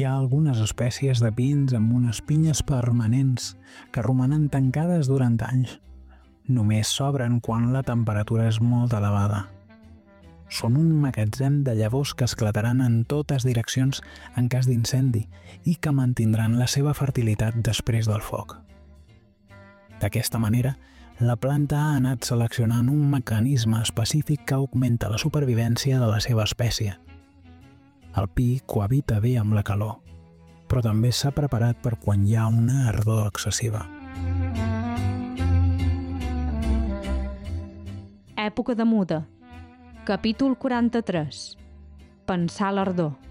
ha algunes espècies de pins amb unes pinyes permanents que romanen tancades durant anys. Només s'obren quan la temperatura és molt elevada. Són un magatzem de llavors que esclataran en totes direccions en cas d'incendi i que mantindran la seva fertilitat després del foc. D'aquesta manera, la planta ha anat seleccionant un mecanisme específic que augmenta la supervivència de la seva espècie. El pi cohabita bé amb la calor, però també s'ha preparat per quan hi ha una ardor excessiva. Època de muda. Capítol 43. Pensar l'ardor.